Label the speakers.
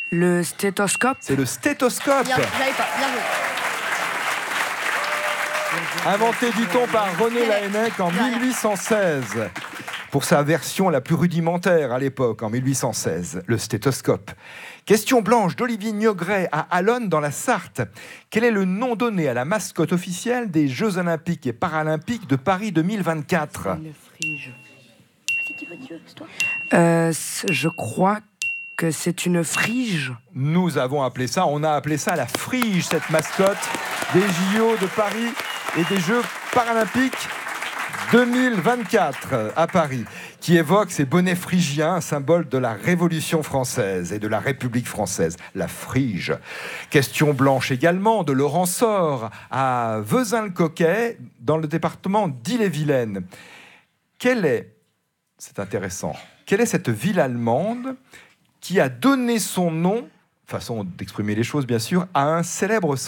Speaker 1: Le stéthoscope.
Speaker 2: C'est le stéthoscope.
Speaker 3: Bien, j'avais pas. Bien joué.
Speaker 2: Inventé, dit-on, par René Laennec en 1816. Pour sa version la plus rudimentaire à l'époque, en 1816, le stéthoscope. Question blanche d'Olivier Niogret à Allonne dans la Sarthe. Quel est le nom donné à la mascotte officielle des Jeux Olympiques et Paralympiques de Paris 2024 ?
Speaker 1: Une frige.
Speaker 3: Vas-y, dis votre Dieu, c'est toi.
Speaker 1: Je crois que c'est une frige.
Speaker 2: Nous avons appelé ça, on a appelé ça la frige, cette mascotte des JO de Paris et des Jeux Paralympiques 2024 à Paris, qui évoque ces bonnets phrygiens, symbole de la Révolution française et de la République française, la frige. Question blanche également de Laurent Sort à Vezin-le-Coquet, dans le département d'Ille-et-Vilaine. C'est intéressant, quelle est cette ville allemande qui a donné son nom, façon d'exprimer les choses bien sûr, à un célèbre sandwich ?